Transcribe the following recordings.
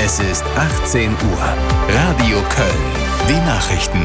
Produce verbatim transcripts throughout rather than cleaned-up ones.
Es ist achtzehn Uhr. Radio Köln. Die Nachrichten.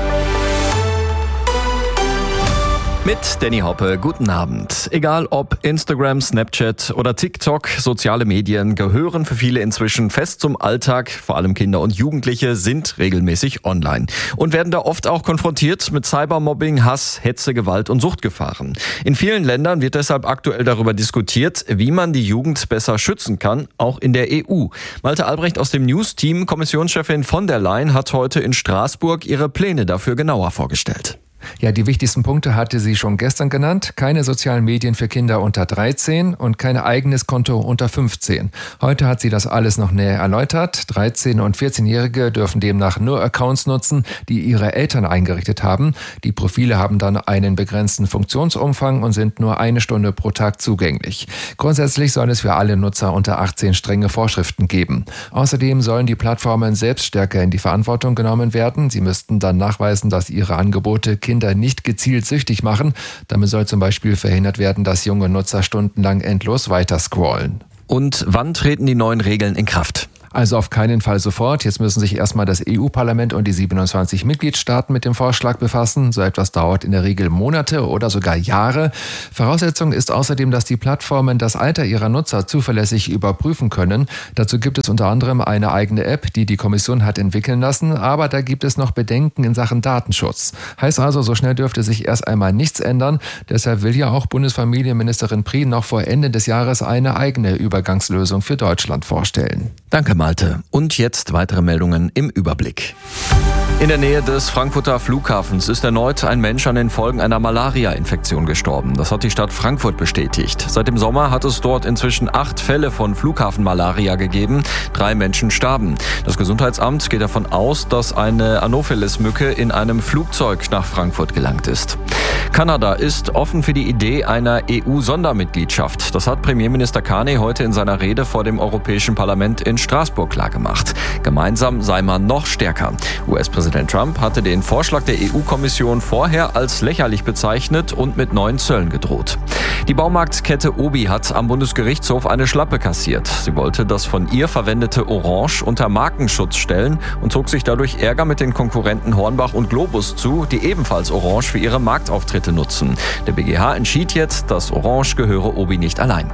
Mit Danny Hoppe, guten Abend. Egal ob Instagram, Snapchat oder TikTok, soziale Medien gehören für viele inzwischen fest zum Alltag. Vor allem Kinder und Jugendliche sind regelmäßig online und werden da oft auch konfrontiert mit Cybermobbing, Hass, Hetze, Gewalt und Suchtgefahren. In vielen Ländern wird deshalb aktuell darüber diskutiert, wie man die Jugend besser schützen kann, auch in der E U. Malte Albrecht aus dem News-Team, Kommissionschefin von der Leyen, hat heute in Straßburg ihre Pläne dafür genauer vorgestellt. Ja, die wichtigsten Punkte hatte sie schon gestern genannt. Keine sozialen Medien für Kinder unter dreizehn und kein eigenes Konto unter fünfzehn. Heute hat sie das alles noch näher erläutert. dreizehn- und vierzehnjährige dürfen demnach nur Accounts nutzen, die ihre Eltern eingerichtet haben. Die Profile haben dann einen begrenzten Funktionsumfang und sind nur eine Stunde pro Tag zugänglich. Grundsätzlich soll es für alle Nutzer unter achtzehn strenge Vorschriften geben. Außerdem sollen die Plattformen selbst stärker in die Verantwortung genommen werden. Sie müssten dann nachweisen, dass ihre Angebote Kinder nicht gezielt süchtig machen. Damit soll zum Beispiel verhindert werden, dass junge Nutzer stundenlang endlos weiter scrollen. Und wann treten die neuen Regeln in Kraft? Also auf keinen Fall sofort. Jetzt müssen sich erstmal das E U-Parlament und die siebenundzwanzig Mitgliedstaaten mit dem Vorschlag befassen. So etwas dauert in der Regel Monate oder sogar Jahre. Voraussetzung ist außerdem, dass die Plattformen das Alter ihrer Nutzer zuverlässig überprüfen können. Dazu gibt es unter anderem eine eigene App, die die Kommission hat entwickeln lassen. Aber da gibt es noch Bedenken in Sachen Datenschutz. Heißt also, so schnell dürfte sich erst einmal nichts ändern. Deshalb will ja auch Bundesfamilienministerin Prien noch vor Ende des Jahres eine eigene Übergangslösung für Deutschland vorstellen. Danke, Malte. Und jetzt weitere Meldungen im Überblick. In der Nähe des Frankfurter Flughafens ist erneut ein Mensch an den Folgen einer Malaria-Infektion gestorben. Das hat die Stadt Frankfurt bestätigt. Seit dem Sommer hat es dort inzwischen acht Fälle von Flughafenmalaria gegeben. Drei Menschen starben. Das Gesundheitsamt geht davon aus, dass eine Anopheles-Mücke in einem Flugzeug nach Frankfurt gelangt ist. Kanada ist offen für die Idee einer E U-Sondermitgliedschaft. Das hat Premierminister Carney heute in seiner Rede vor dem Europäischen Parlament in Straßburg klargemacht. Gemeinsam sei man noch stärker. U S-Präsident Trump hatte den Vorschlag der E U-Kommission vorher als lächerlich bezeichnet und mit neuen Zöllen gedroht. Die Baumarktkette Obi hat am Bundesgerichtshof eine Schlappe kassiert. Sie wollte das von ihr verwendete Orange unter Markenschutz stellen und zog sich dadurch Ärger mit den Konkurrenten Hornbach und Globus zu, die ebenfalls Orange für ihre Marktauftritte nutzen. Der B G H entschied jetzt, dass Orange gehöre Obi nicht allein.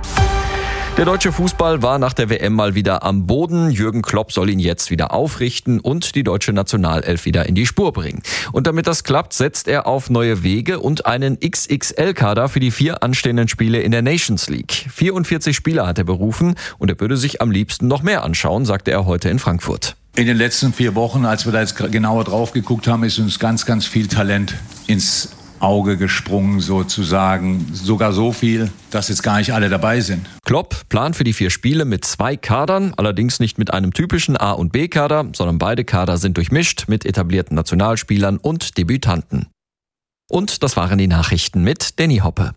Der deutsche Fußball war nach der W M mal wieder am Boden. Jürgen Klopp soll ihn jetzt wieder aufrichten und die deutsche Nationalelf wieder in die Spur bringen. Und damit das klappt, setzt er auf neue Wege und einen X X L-Kader für die vier anstehenden Spiele in der Nations League. vierundvierzig Spieler hat er berufen und er würde sich am liebsten noch mehr anschauen, sagte er heute in Frankfurt. In den letzten vier Wochen, als wir da jetzt genauer drauf geguckt haben, ist uns ganz, ganz viel Talent ins Auge gesprungen sozusagen. Sogar so viel, dass jetzt gar nicht alle dabei sind. Klopp plant für die vier Spiele mit zwei Kadern, allerdings nicht mit einem typischen A- und B-Kader, sondern beide Kader sind durchmischt mit etablierten Nationalspielern und Debütanten. Und das waren die Nachrichten mit Danny Hoppe.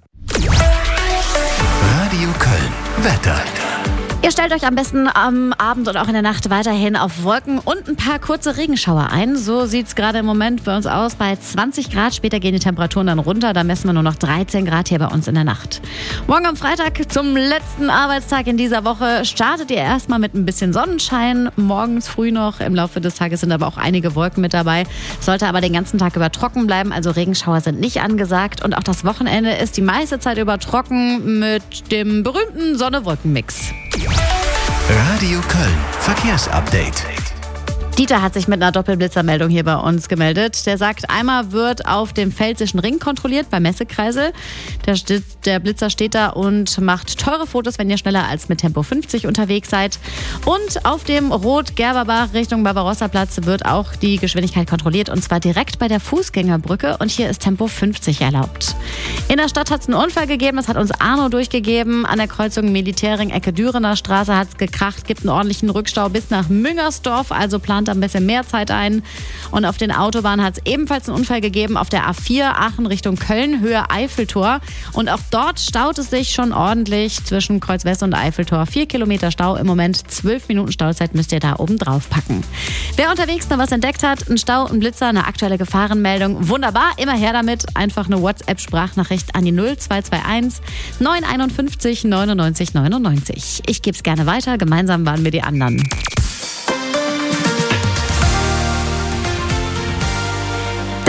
Radio Köln. Wetter. Ihr stellt euch am besten am Abend und auch in der Nacht weiterhin auf Wolken und ein paar kurze Regenschauer ein. So sieht es gerade im Moment bei uns aus. Bei zwanzig Grad, später gehen die Temperaturen dann runter. Da messen wir nur noch dreizehn Grad hier bei uns in der Nacht. Morgen am Freitag zum letzten Arbeitstag in dieser Woche startet ihr erstmal mit ein bisschen Sonnenschein. Morgens früh noch, im Laufe des Tages sind aber auch einige Wolken mit dabei. Sollte aber den ganzen Tag über trocken bleiben, also Regenschauer sind nicht angesagt. Und auch das Wochenende ist die meiste Zeit über trocken mit dem berühmten Sonne-Wolken-Mix. Radio Köln. Verkehrsupdate. Dieter hat sich mit einer Doppelblitzermeldung hier bei uns gemeldet. Der sagt, einmal wird auf dem Pfälzischen Ring kontrolliert, beim Messekreisel. Der, steht, der Blitzer steht da und macht teure Fotos, wenn ihr schneller als mit Tempo fünfzig unterwegs seid. Und auf dem Rot-Gerberbach Richtung Barbarossa-Platz wird auch die Geschwindigkeit kontrolliert, und zwar direkt bei der Fußgängerbrücke. Und hier ist Tempo fünfzig erlaubt. In der Stadt hat es einen Unfall gegeben, das hat uns Arno durchgegeben. An der Kreuzung Militärring, Ecke Dürener Straße hat es gekracht, gibt einen ordentlichen Rückstau bis nach Müngersdorf, also plant ein bisschen mehr Zeit ein. Und auf den Autobahnen hat es ebenfalls einen Unfall gegeben auf der A vier Aachen Richtung Köln, Höhe Eiffeltor. Und auch dort staut es sich schon ordentlich zwischen Kreuz West und Eiffeltor. Vier Kilometer Stau im Moment, zwölf Minuten Stauzeit müsst ihr da oben drauf packen. Wer unterwegs noch was entdeckt hat, ein Stau, ein Blitzer, eine aktuelle Gefahrenmeldung, wunderbar, immer her damit. Einfach eine WhatsApp-Sprachnachricht an die null zwei zwei eins neun fünf eins neunundneunzig neunundneunzig. Ich gebe es gerne weiter, gemeinsam waren wir die anderen.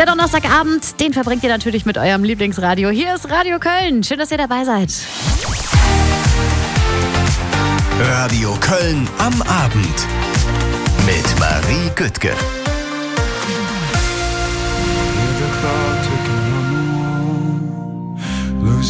Der Donnerstagabend, den verbringt ihr natürlich mit eurem Lieblingsradio. Hier ist Radio Köln. Schön, dass ihr dabei seid. Radio Köln am Abend mit Marie Güttke.